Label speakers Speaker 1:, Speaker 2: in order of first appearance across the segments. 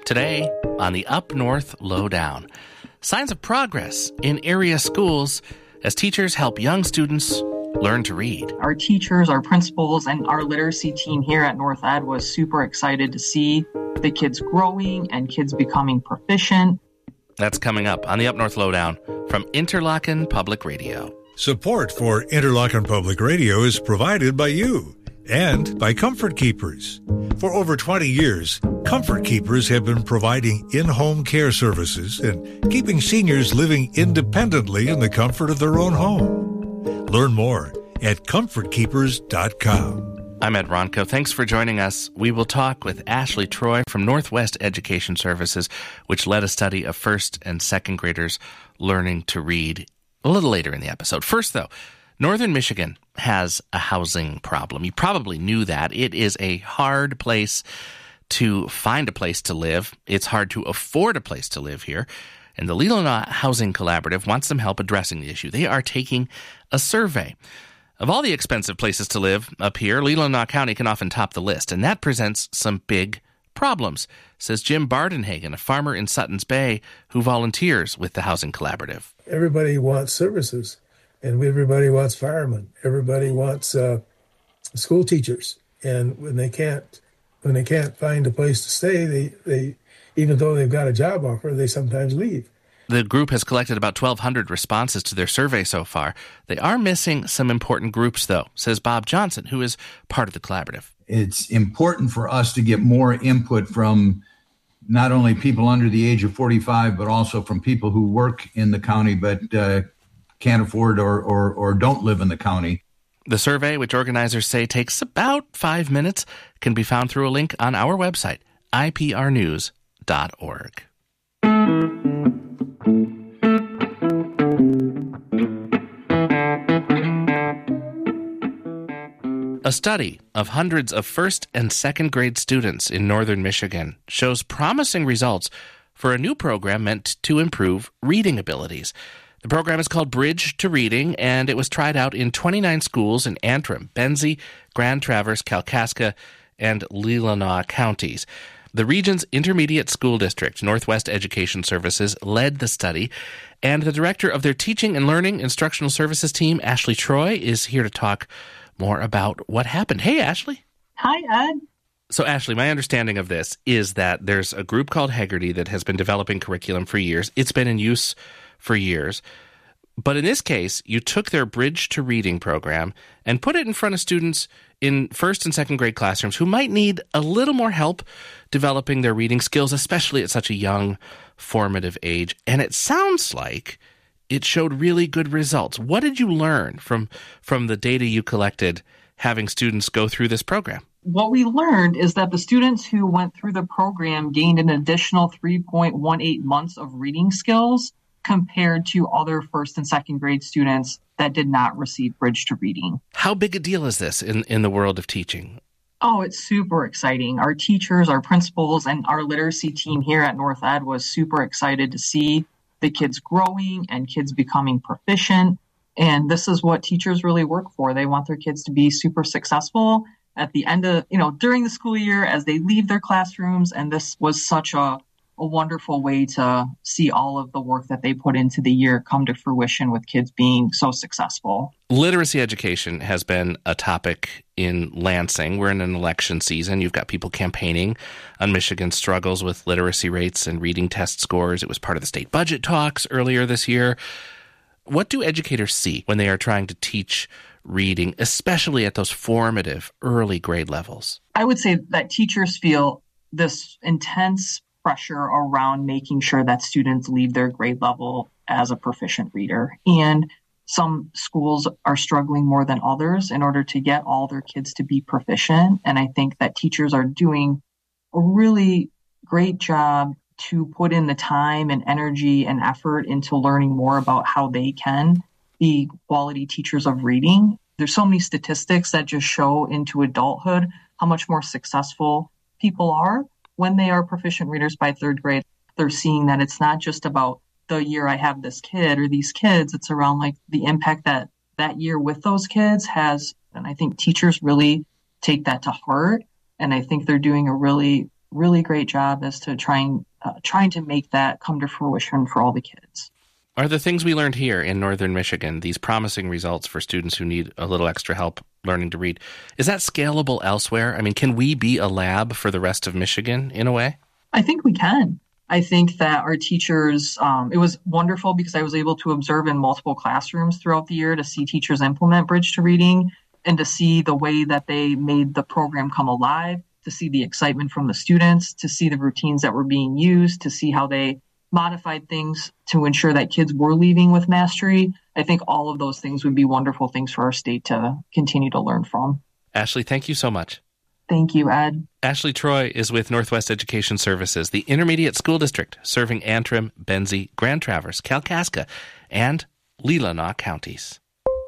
Speaker 1: Today on the Up North Lowdown, signs of progress in area schools as teachers help young students learn to read.
Speaker 2: Our teachers, our principals, and our literacy team here at North Ed was super excited to see the kids growing and kids becoming proficient.
Speaker 1: That's coming up on the Up North Lowdown from Interlochen Public Radio.
Speaker 3: Support for Interlochen Public Radio is provided by you and by Comfort Keepers. For over 20 years, Comfort Keepers have been providing in-home care services and keeping seniors living independently in the comfort of their own home. Learn more at comfortkeepers.com.
Speaker 1: I'm Ed Ronco. Thanks for joining us. We will talk with Ashley Troy from Northwest Education Services, which led a study of first and second graders learning to read a little later in the episode. First, though, Northern Michigan has a housing problem. You probably knew that. It is a hard place to find a place to live. It's hard to afford a place to live here. And the Leelanau Housing Collaborative wants some help addressing the issue. They are taking a survey. Of all the expensive places to live up here, Leelanau County can often top the list, and that presents some big problems, says Jim Bardenhagen, a farmer in Suttons Bay who volunteers with the Housing Collaborative.
Speaker 4: Everybody wants services, and everybody wants firemen. Everybody wants school teachers, and when they can't find a place to stay, they even though they've got a job offer, they sometimes leave.
Speaker 1: The group has collected about 1,200 responses to their survey so far. They are missing some important groups, though, says Bob Johnson, who is part of the collaborative.
Speaker 5: It's important for us to get more input from not only people under the age of 45, but also from people who work in the county but can't afford or don't live in the county.
Speaker 1: The survey, which organizers say takes about 5 minutes, can be found through a link on our website, iprnews.org. A study of hundreds of first and second grade students in northern Michigan shows promising results for a new program meant to improve reading abilities. The program is called Bridge to Reading, and it was tried out in 29 schools in Antrim, Benzie, Grand Traverse, Kalkaska, and Leelanau counties. The region's intermediate school district, Northwest Education Services, led the study, and the director of their Teaching and Learning Instructional Services team, Ashley Troy, is here to talk more about what happened. Hey, Ashley.
Speaker 2: Hi, Ed.
Speaker 1: So, Ashley, my understanding of this is that there's a group called Heggerty that has been developing curriculum for years. It's been in use for years. But in this case, you took their Bridge to Reading program and put it in front of students in first and second grade classrooms who might need a little more help developing their reading skills, especially at such a young, formative age. And it sounds like it showed really good results. What did you learn from the data you collected having students go through this program?
Speaker 2: What we learned is that the students who went through the program gained an additional 3.18 months of reading skills compared to other first and second grade students that did not receive Bridge to Reading.
Speaker 1: How big a deal is this in the world of teaching?
Speaker 2: Oh, it's super exciting. Our teachers, our principals, and our literacy team here at North Ed was super excited to see the kids growing and kids becoming proficient. And this is what teachers really work for. They want their kids to be super successful at the end of, during the school year as they leave their classrooms. And this was such a wonderful way to see all of the work that they put into the year come to fruition with kids being so successful.
Speaker 1: Literacy education has been a topic in Lansing. We're in an election season. You've got people campaigning on Michigan's struggles with literacy rates and reading test scores. It was part of the state budget talks earlier this year. What do educators see when they are trying to teach reading, especially at those formative early grade levels?
Speaker 2: I would say that teachers feel this intense pressure around making sure that students leave their grade level as a proficient reader. And some schools are struggling more than others in order to get all their kids to be proficient. And I think that teachers are doing a really great job to put in the time and energy and effort into learning more about how they can be quality teachers of reading. There's so many statistics that just show into adulthood how much more successful people are when they are proficient readers by third grade. They're seeing that it's not just about the year I have this kid or these kids. It's around like the impact that year with those kids has. And I think teachers really take that to heart. And I think they're doing a really really great job as to trying to make that come to fruition for all the kids.
Speaker 1: Are the things we learned here in Northern Michigan, these promising results for students who need a little extra help learning to read, is that scalable elsewhere? I mean, can we be a lab for the rest of Michigan in a way?
Speaker 2: I think we can. I think that our teachers, it was wonderful because I was able to observe in multiple classrooms throughout the year to see teachers implement Bridge to Reading and to see the way that they made the program come alive, to see the excitement from the students, to see the routines that were being used, to see how they modified things to ensure that kids were leaving with mastery. I think all of those things would be wonderful things for our state to continue to learn from.
Speaker 1: Ashley, thank you so much.
Speaker 2: Thank you, Ed.
Speaker 1: Ashley Troy is with Northwest Education Services, the intermediate school district serving Antrim, Benzie, Grand Traverse, Kalkaska, and Leelanau counties.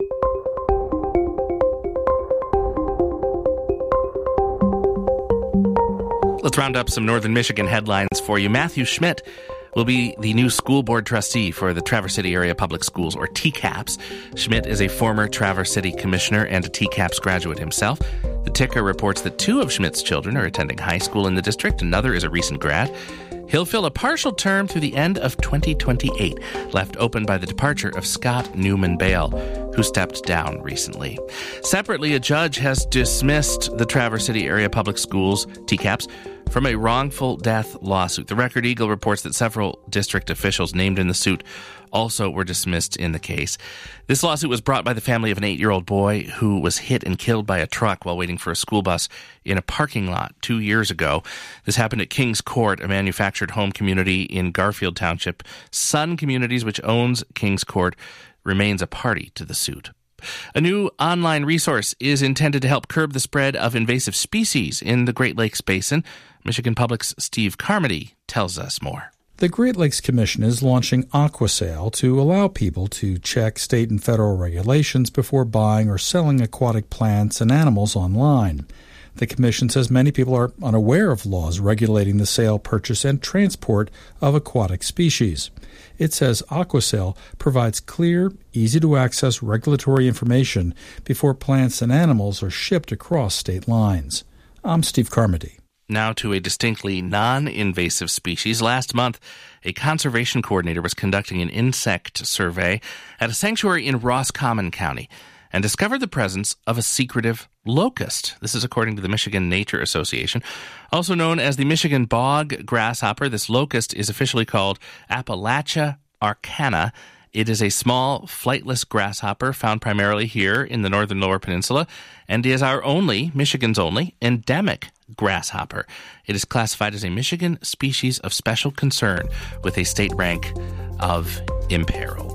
Speaker 1: Let's round up some Northern Michigan headlines for you. Matthew Schmidt will be the new school board trustee for the Traverse City Area Public Schools, or TCAPS. Schmidt is a former Traverse City commissioner and a TCAPS graduate himself. The Ticker reports that 2 of Schmidt's children are attending high school in the district. Another is a recent grad. He'll fill a partial term through the end of 2028, left open by the departure of Scott Newman Bale, who stepped down recently. Separately, a judge has dismissed the Traverse City Area Public Schools, TCAPS, from a wrongful death lawsuit. The Record Eagle reports that several district officials named in the suit also were dismissed in the case. This lawsuit was brought by the family of an 8-year-old boy who was hit and killed by a truck while waiting for a school bus in a parking lot 2 years ago. This happened at Kings Court, a manufactured home community in Garfield Township. Sun Communities, which owns Kings Court, remains a party to the suit. A new online resource is intended to help curb the spread of invasive species in the Great Lakes Basin. Michigan Public's Steve Carmody tells us more.
Speaker 6: The Great Lakes Commission is launching AquaSale to allow people to check state and federal regulations before buying or selling aquatic plants and animals online. The Commission says many people are unaware of laws regulating the sale, purchase, and transport of aquatic species. It says AquaSale provides clear, easy-to-access regulatory information before plants and animals are shipped across state lines. I'm Steve Carmody.
Speaker 1: Now to a distinctly non-invasive species. Last month, a conservation coordinator was conducting an insect survey at a sanctuary in Roscommon County and discovered the presence of a secretive locust. This is according to the Michigan Nature Association. Also known as the Michigan bog grasshopper, this locust is officially called Appalachia arcana. It is a small, flightless grasshopper found primarily here in the northern Lower Peninsula and is Michigan's only, endemic grasshopper. It is classified as a Michigan species of special concern with a state rank of imperiled.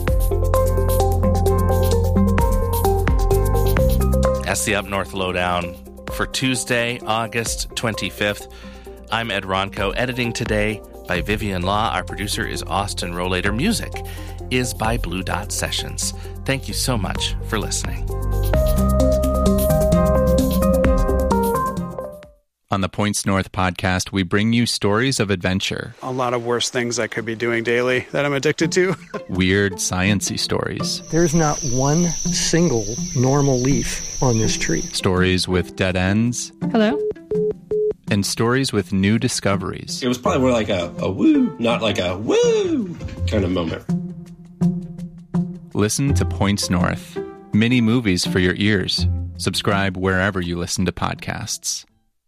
Speaker 1: That's the Up North Lowdown for Tuesday, August 25th. I'm Ed Ronco, editing today by Vivian Law. Our producer is Austin Rollader. Music is by Blue Dot Sessions. Thank you so much for listening.
Speaker 7: On the Points North podcast, we bring you stories of adventure.
Speaker 8: A lot of worse things I could be doing daily that I'm addicted to.
Speaker 7: Weird, science-y stories.
Speaker 9: There's not one single normal leaf on this tree.
Speaker 7: Stories with dead ends.
Speaker 10: Hello?
Speaker 7: And stories with new discoveries.
Speaker 11: It was probably more like a woo, not like a woo kind of moment.
Speaker 7: Listen to Points North. Mini movies for your ears. Subscribe wherever you listen to podcasts.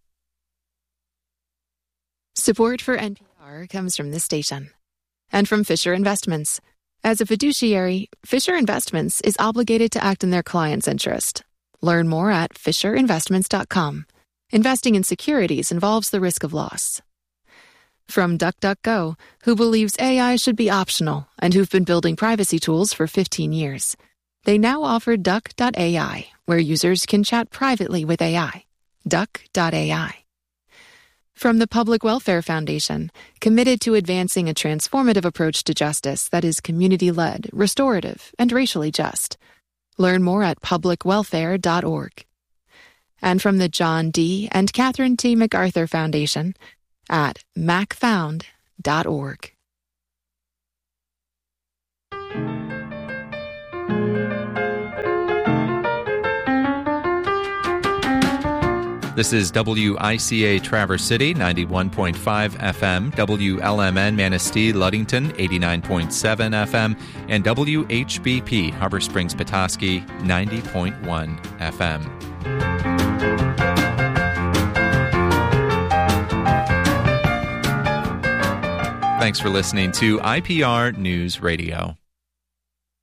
Speaker 10: Support for NPR comes from this station and from Fisher Investments. As a fiduciary, Fisher Investments is obligated to act in their client's interest. Learn more at fisherinvestments.com. Investing in securities involves the risk of loss. From DuckDuckGo, who believes AI should be optional and who've been building privacy tools for 15 years. They now offer Duck.ai, where users can chat privately with AI. Duck.ai. From the Public Welfare Foundation, committed to advancing a transformative approach to justice that is community-led, restorative, and racially just. Learn more at publicwelfare.org. And from the John D. and Catherine T. MacArthur Foundation at macfound.org.
Speaker 7: This is WICA Traverse City, 91.5 FM, WLMN Manistee Ludington, 89.7 FM, and WHBP Harbor Springs Petoskey, 90.1 FM. Thanks for listening to IPR News Radio.